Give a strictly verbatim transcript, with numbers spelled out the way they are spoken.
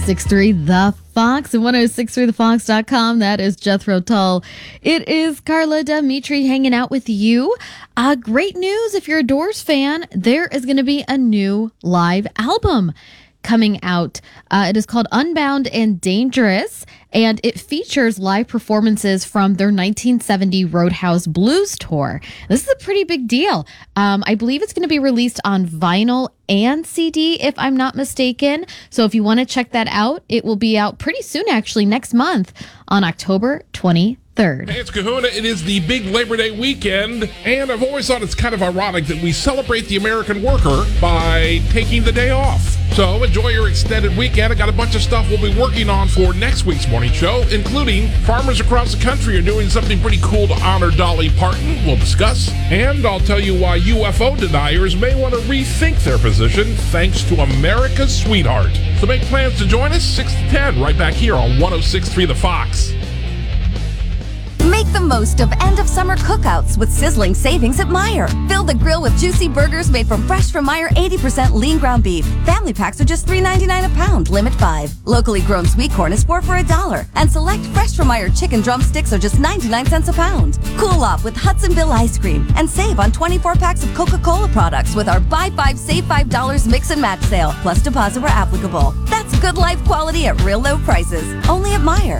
six three The Fox and ten sixty-three the fox dot com. That is Jethro Tull. It is Carla Dimitri hanging out with you. Uh, great news if you're a Doors fan. There is going to be a new live album coming out. Uh, it is called Unbound and Dangerous, and it features live performances from their nineteen seventy Roadhouse Blues tour. This is a pretty big deal. Um, I believe it's going to be released on vinyl and C D, if I'm not mistaken. So if you want to check that out, it will be out pretty soon, actually, next month on October twenty-third. Hey, it's Kahuna. It is the big Labor Day weekend, and I've always thought it's kind of ironic that we celebrate the American worker by taking the day off. So enjoy your extended weekend. I got a bunch of stuff we'll be working on for next week's morning show, including farmers across the country are doing something pretty cool to honor Dolly Parton. We'll discuss. And I'll tell you why U F O deniers may want to rethink their position thanks to America's sweetheart. So make plans to join us six to ten right back here on ten sixty-three The Fox. Make the most of end-of-summer cookouts with sizzling savings at Meijer. Fill the grill with juicy burgers made from fresh from Meijer eighty percent lean ground beef. Family packs are just three ninety-nine a pound, limit five. Locally grown sweet corn is four for a dollar. And select fresh from Meijer chicken drumsticks are just ninety-nine cents a pound. Cool off with Hudsonville ice cream and save on twenty-four packs of Coca-Cola products with our buy five, save five dollars mix and match sale, plus deposit where applicable. That's good life quality at real low prices. Only at Meijer.